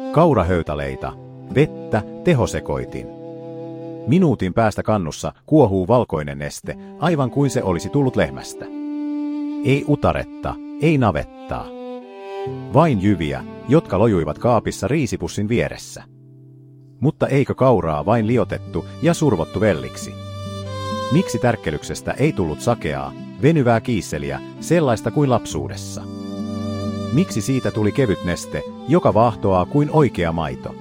Kaurahöytäleitä, vettä, tehosekoitin. Minuutin päästä kannussa kuohuu valkoinen neste, aivan kuin se olisi tullut lehmästä. Ei utaretta, ei navettaa. Vain jyviä, jotka lojuivat kaapissa riisipussin vieressä. Mutta eikö kauraa vain liotettu ja survottu velliksi? Miksi tärkkelyksestä ei tullut sakeaa, venyvää kiisseliä, sellaista kuin lapsuudessa? Miksi siitä tuli kevyt neste, joka vaahtoaa kuin oikea maito?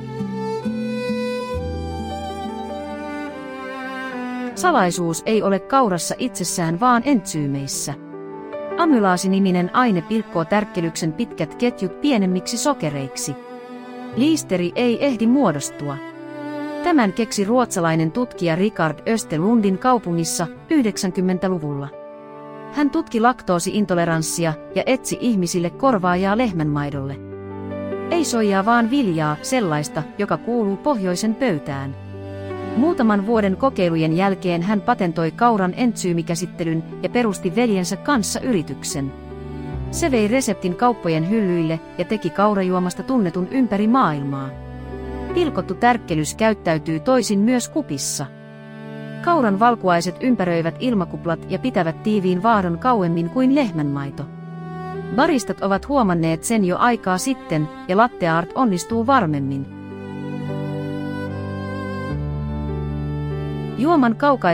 Salaisuus ei ole kaurassa itsessään, vaan entsyymeissä. Amylaasi-niminen aine pilkkoo tärkkelyksen pitkät ketjut pienemmiksi sokereiksi. Liisteri ei ehdi muodostua. Tämän keksi ruotsalainen tutkija Richard Österlundin kaupungissa 90-luvulla. Hän tutki laktoosiintoleranssia ja etsi ihmisille korvaajaa lehmänmaidolle. Ei soijaa, vaan viljaa, sellaista, joka kuuluu pohjoisen pöytään. Muutaman vuoden kokeilujen jälkeen hän patentoi kauran entsyymikäsittelyn ja perusti veljensä kanssa yrityksen. Se vei reseptin kauppojen hyllyille ja teki kaurajuomasta tunnetun ympäri maailmaa. Pilkottu tärkkelys käyttäytyy toisin myös kupissa. Kauran valkuaiset ympäröivät ilmakuplat ja pitävät tiiviin vaahdon kauemmin kuin lehmänmaito. Baristat ovat huomanneet sen jo aikaa sitten, ja latte art onnistuu varmemmin. Juoman